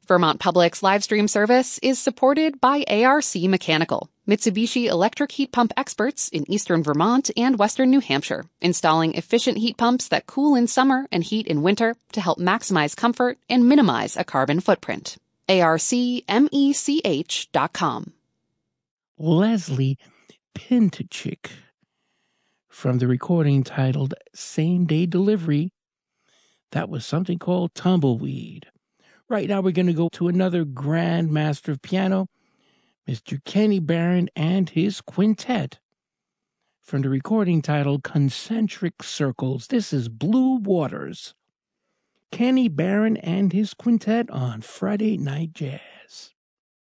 Vermont Public's live stream service is supported by ARC Mechanical, Mitsubishi electric heat pump experts in eastern Vermont and western New Hampshire, installing efficient heat pumps that cool in summer and heat in winter to help maximize comfort and minimize a carbon footprint. ARCMECH.com. Leslie Pintichik from the recording titled Same Day Delivery. That was something called Tumbleweed. Right now we're going to go to another grand master of piano, Mr. Kenny Barron and his quintet, from the recording titled Concentric Circles. This is Blue Waters. Kenny Barron and his quintet on Friday Night Jazz.